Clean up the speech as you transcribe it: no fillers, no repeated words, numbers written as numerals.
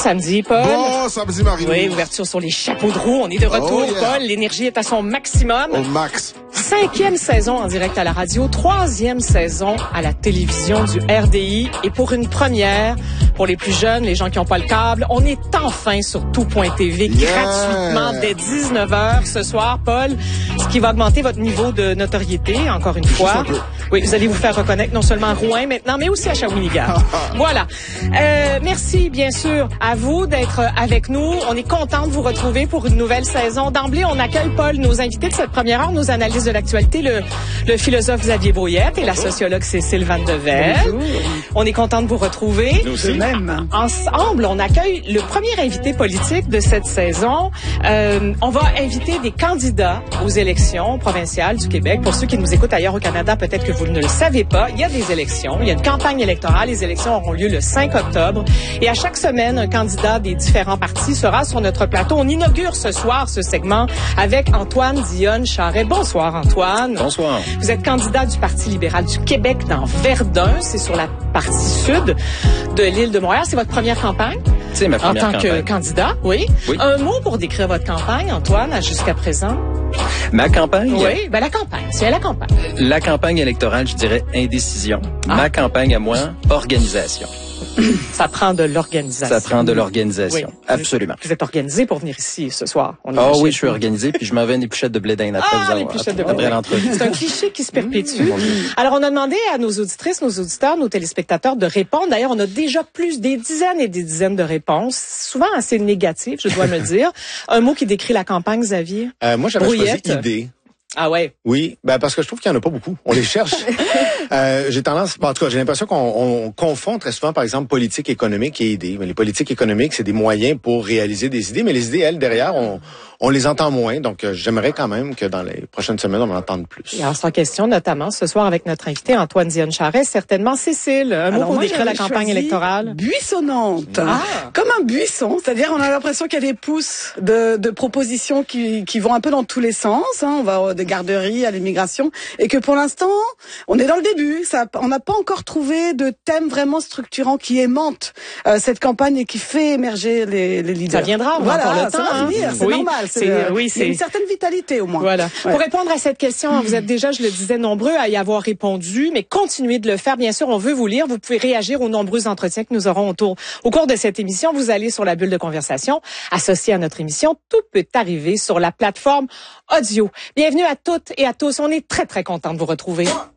samedi, Paul. Bon samedi, Marie-Louise. Oui, ouverture sur les chapeaux de roue. On est de retour, Paul. L'énergie est à son maximum. Au max. 5e saison en direct à la radio, 3e saison à la télévision du RDI. Et pour une première, pour les plus jeunes, les gens qui n'ont pas le câble, on est enfin sur tout.tv gratuitement dès 19h ce soir, Paul. Ce qui va augmenter votre niveau de notoriété, encore une fois. Oui, vous allez vous faire reconnaître non seulement à Rouen maintenant, mais aussi à Shawinigan. Voilà. Merci, bien sûr, à vous d'être avec nous. On est content de vous retrouver pour une nouvelle saison. D'emblée, on accueille, Paul, nos invités de cette première heure, nos analystes de l'actualité, le philosophe Xavier Brouillette et la sociologue Cécile Van de Velde. On est content de vous retrouver. Nous aussi. Même. Ensemble, on accueille le premier invité politique de cette saison. On va inviter des candidats aux élections provinciales du Québec. Pour ceux qui nous écoutent ailleurs au Canada, peut-être que vous ne le savez pas, il y a des élections. Il y a une campagne électorale. Les élections auront lieu le 5 octobre. Et à chaque semaine, un candidat des différents partis sera sur notre plateau. On inaugure ce soir ce segment avec Antoine Dionne-Charest. Bonsoir, Antoine. Bonsoir. Vous êtes candidat du Parti libéral du Québec dans Verdun. C'est sur la partie sud de l'île de Montréal. C'est votre première campagne? C'est ma première campagne. En tant que candidat, oui. Un mot pour décrire votre campagne, Antoine, jusqu'à présent? Ma campagne? Oui, la campagne. C'est la campagne. La campagne électorale, je dirais indécision. Ma campagne à moi, organisation. Ça prend de l'organisation. Ça prend de l'organisation, oui. Absolument. Vous êtes organisé pour venir ici ce soir. Oui, je suis organisé, puis je m'en vais une épluchette de blé d'Inde après l'entrevue. C'est un cliché qui se perpétue. Alors, on a demandé à nos auditrices, nos auditeurs, nos téléspectateurs de répondre. D'ailleurs, on a déjà des dizaines et des dizaines de réponses, souvent assez négatives, je dois le dire. Un mot qui décrit la campagne, Xavier? Moi, j'avais choisi idée. Ah ouais. Oui, parce que je trouve qu'il y en a pas beaucoup. On les cherche. J'ai l'impression qu'on confond très souvent, par exemple, politique économique et idées. Mais les politiques économiques, c'est des moyens pour réaliser des idées, mais les idées, elles, derrière, on les entend moins. Donc, j'aimerais quand même que dans les prochaines semaines, on en entende plus. Et alors, sans question, notamment ce soir avec notre invité Antoine Dionne-Charest, certainement Cécile. Un mot pour décrire la campagne électorale. Buissonnante. Comme un buisson, c'est-à-dire on a l'impression qu'il y a des pousses de propositions qui vont un peu dans tous les sens. On va des garderies à l'immigration, et que pour l'instant, on est dans le début. On n'a pas encore trouvé de thème vraiment structurant qui aimante cette campagne et qui fait émerger les leaders. Ça viendra, voilà, pour le temps. Ça va venir, c'est normal. Il y a une certaine vitalité au moins. Voilà. Ouais. Pour répondre à cette question, vous êtes déjà, je le disais, nombreux à y avoir répondu, mais continuez de le faire. Bien sûr, on veut vous lire. Vous pouvez réagir aux nombreux entretiens que nous aurons au cours de cette émission. Vous allez sur la bulle de conversation associée à notre émission. Tout peut arriver sur la plateforme audio. Bienvenue à toutes et à tous. On est très, très contents de vous retrouver.